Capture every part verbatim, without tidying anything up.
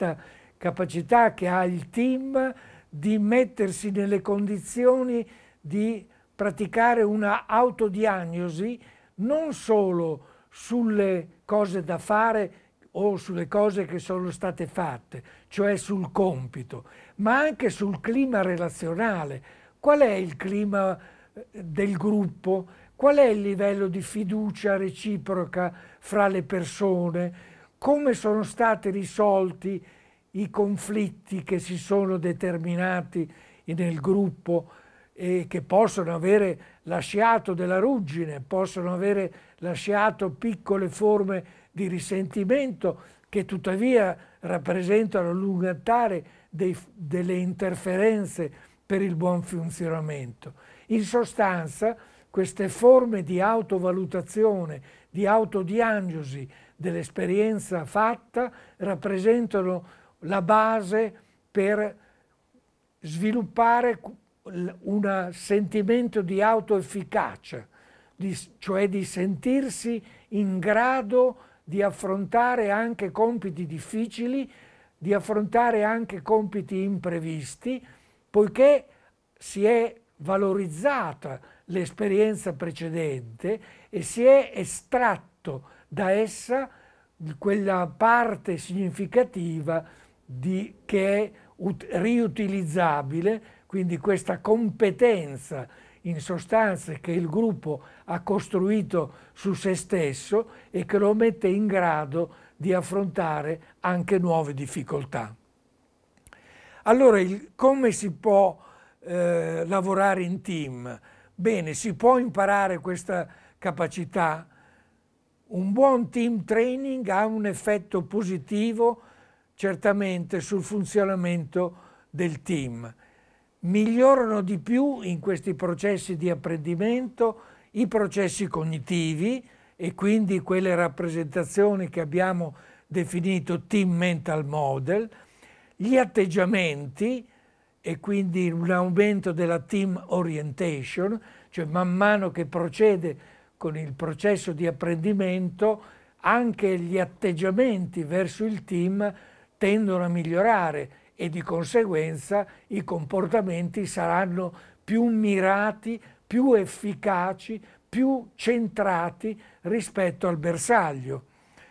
questa capacità che ha il team di mettersi nelle condizioni di praticare una autodiagnosi non solo sulle cose da fare o sulle cose che sono state fatte, cioè sul compito, ma anche sul clima relazionale. Qual è il clima del gruppo? Qual è il livello di fiducia reciproca fra le persone? Come sono stati risolti i conflitti che si sono determinati nel gruppo e che possono avere lasciato della ruggine, possono avere lasciato piccole forme di risentimento che tuttavia rappresentano a lungo andare dei, delle interferenze per il buon funzionamento. In sostanza, queste forme di autovalutazione, di autodiagnosi dell'esperienza fatta rappresentano la base per sviluppare un sentimento di autoefficacia, di, cioè di sentirsi in grado di affrontare anche compiti difficili, di affrontare anche compiti imprevisti, poiché si è valorizzata l'esperienza precedente e si è estratto da essa quella parte significativa di, che è ut- riutilizzabile, quindi questa competenza in sostanza che il gruppo ha costruito su se stesso e che lo mette in grado di affrontare anche nuove difficoltà. Allora, il, come si può eh, lavorare in team? Bene, si può imparare questa capacità. Un buon team training ha un effetto positivo certamente sul funzionamento del team. Migliorano di più in questi processi di apprendimento i processi cognitivi e quindi quelle rappresentazioni che abbiamo definito team mental model, gli atteggiamenti e quindi un aumento della team orientation, cioè man mano che procede con il processo di apprendimento anche gli atteggiamenti verso il team tendono a migliorare e di conseguenza i comportamenti saranno più mirati, più efficaci, più centrati rispetto al bersaglio.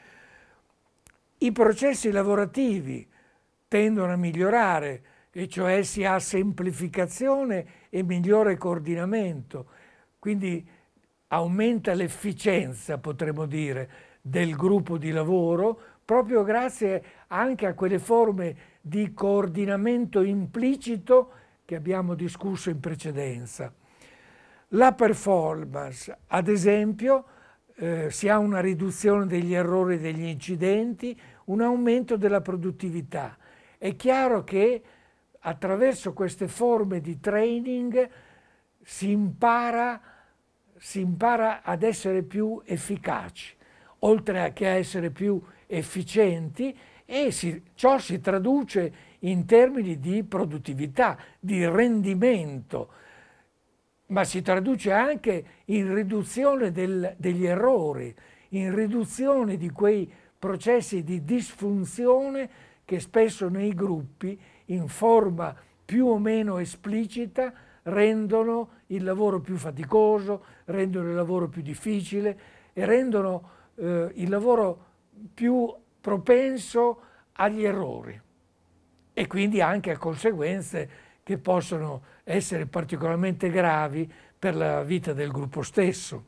I processi lavorativi tendono a migliorare, e cioè si ha semplificazione e migliore coordinamento, quindi aumenta l'efficienza, potremmo dire, del gruppo di lavoro, proprio grazie anche a quelle forme di coordinamento implicito che abbiamo discusso in precedenza. La performance, ad esempio, eh, si ha una riduzione degli errori e degli incidenti, un aumento della produttività. È chiaro che attraverso queste forme di training si impara, si impara ad essere più efficaci, oltre a che a essere più efficienti, e si, ciò si traduce in termini di produttività, di rendimento, ma si traduce anche in riduzione del, degli errori, in riduzione di quei processi di disfunzione che spesso nei gruppi, in forma più o meno esplicita, rendono il lavoro più faticoso, rendono il lavoro più difficile e rendono eh, il lavoro più propenso agli errori e quindi anche a conseguenze che possono essere particolarmente gravi per la vita del gruppo stesso.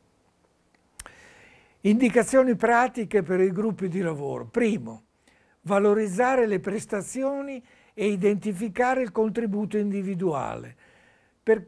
Indicazioni pratiche per i gruppi di lavoro. Primo, valorizzare le prestazioni e identificare il contributo individuale per,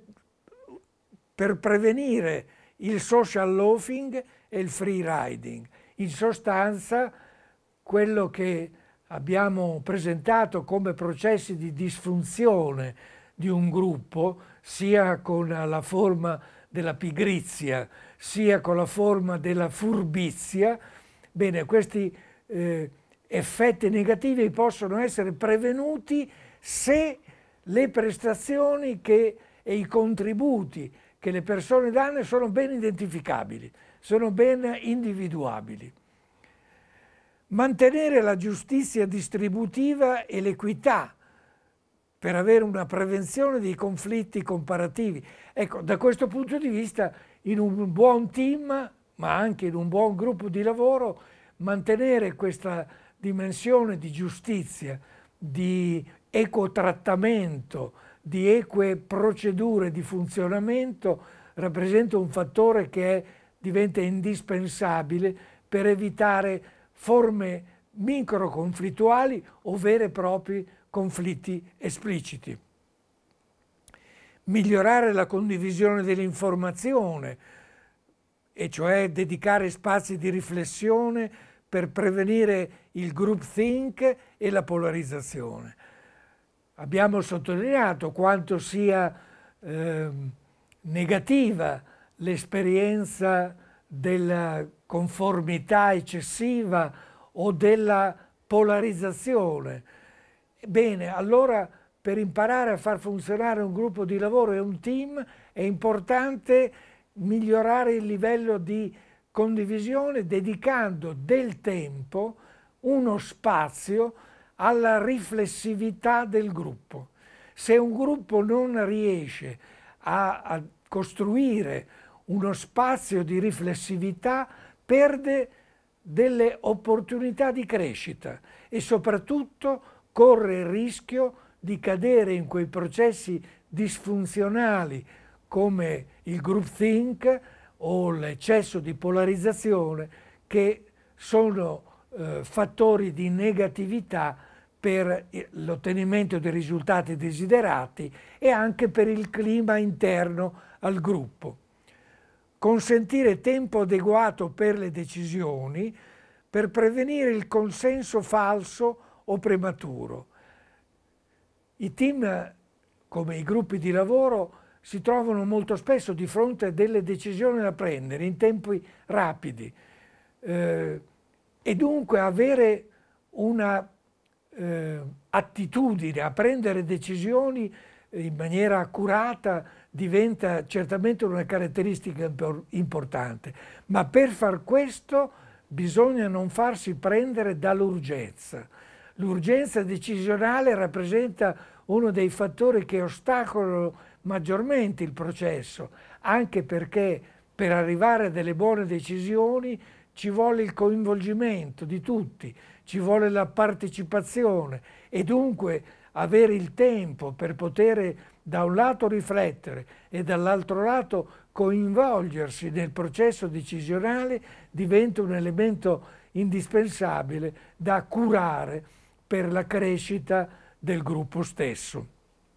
per prevenire il social loafing e il free riding. In sostanza, quello che abbiamo presentato come processi di disfunzione di un gruppo, sia con la forma della pigrizia, sia con la forma della furbizia, bene, questi eh, effetti negativi possono essere prevenuti se le prestazioni che, e i contributi che le persone danno sono ben identificabili, sono ben individuabili. mantenere la giustizia distributiva e l'equità per avere una prevenzione dei conflitti comparativi. Ecco, da questo punto di vista, in un buon team, ma anche in un buon gruppo di lavoro, mantenere questa dimensione di giustizia, di equo trattamento, di eque procedure di funzionamento rappresenta un fattore che è, diventa indispensabile per evitare forme microconflittuali o veri e propri conflitti espliciti. Migliorare la condivisione dell'informazione, e cioè dedicare spazi di riflessione per prevenire il groupthink e la polarizzazione. Abbiamo sottolineato quanto sia eh, negativa l'esperienza della conformità eccessiva o della polarizzazione. Bene, allora per imparare a far funzionare un gruppo di lavoro e un team è importante migliorare il livello di condivisione dedicando del tempo, uno spazio alla riflessività del gruppo. Se un gruppo non riesce a, a costruire uno spazio di riflessività, perde delle opportunità di crescita e soprattutto corre il rischio di cadere in quei processi disfunzionali come il groupthink o l'eccesso di polarizzazione, che sono eh, fattori di negatività per l'ottenimento dei risultati desiderati e anche per il clima interno al gruppo. Consentire tempo adeguato per le decisioni per prevenire il consenso falso o prematuro. I team, come i gruppi di lavoro, si trovano molto spesso di fronte a delle decisioni da prendere in tempi rapidi eh, e dunque avere una eh, attitudine a prendere decisioni in maniera accurata diventa certamente una caratteristica importante, ma per far questo bisogna non farsi prendere dall'urgenza. L'urgenza decisionale rappresenta uno dei fattori che ostacolano maggiormente il processo, anche perché per arrivare a delle buone decisioni ci vuole il coinvolgimento di tutti, ci vuole la partecipazione e dunque avere il tempo per poter da un lato riflettere e dall'altro lato coinvolgersi nel processo decisionale diventa un elemento indispensabile da curare per la crescita del gruppo stesso.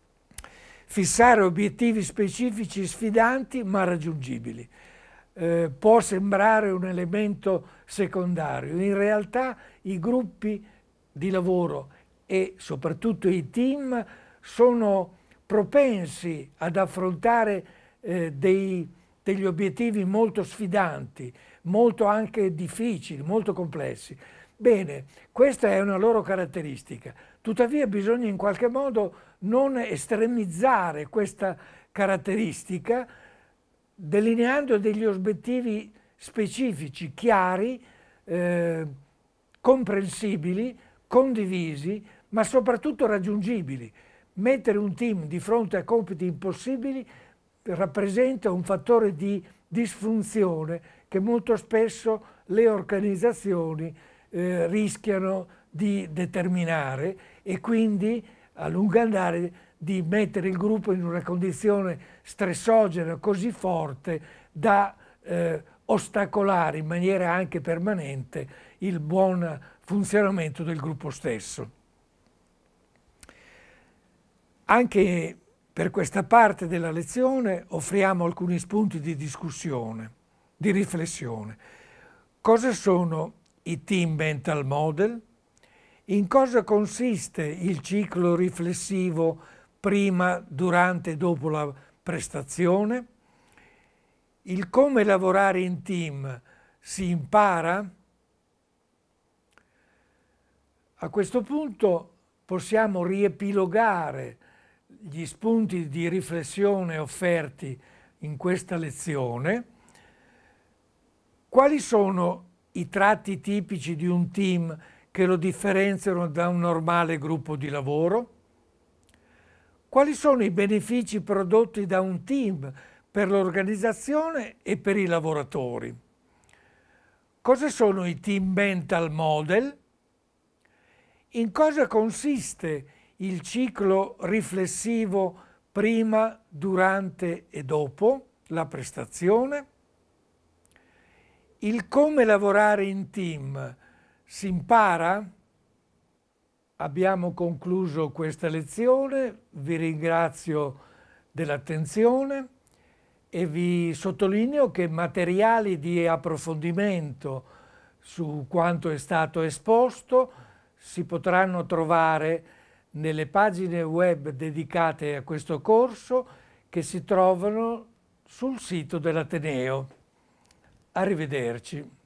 Fissare obiettivi specifici sfidanti ma raggiungibili. Eh, può sembrare un elemento secondario, in realtà i gruppi di lavoro e soprattutto i team sono propensi ad affrontare eh, dei, degli obiettivi molto sfidanti, molto anche difficili, molto complessi. Bene, questa è una loro caratteristica, tuttavia bisogna in qualche modo non estremizzare questa caratteristica delineando degli obiettivi specifici, chiari, eh, comprensibili, condivisi, ma soprattutto raggiungibili. Mettere un team di fronte a compiti impossibili rappresenta un fattore di disfunzione che molto spesso le organizzazioni eh, rischiano di determinare e quindi a lungo andare di mettere il gruppo in una condizione stressogena così forte da eh, ostacolare in maniera anche permanente il buon funzionamento del gruppo stesso. Anche per questa parte della lezione offriamo alcuni spunti di discussione, di riflessione. Cosa sono i team mental model? In cosa consiste il ciclo riflessivo prima, durante e dopo la prestazione? Il come lavorare in team si impara? A questo punto possiamo riepilogare gli spunti di riflessione offerti in questa lezione. Quali sono i tratti tipici di un team che lo differenziano da un normale gruppo di lavoro? Quali sono i benefici prodotti da un team per l'organizzazione e per i lavoratori? Cosa sono i team mental model? In cosa consiste il ciclo riflessivo prima, durante e dopo la prestazione? Il come lavorare in team si impara? Abbiamo concluso questa lezione, vi ringrazio dell'attenzione e vi sottolineo che materiali di approfondimento su quanto è stato esposto si potranno trovare nelle pagine web dedicate a questo corso che si trovano sul sito dell'Ateneo. Arrivederci.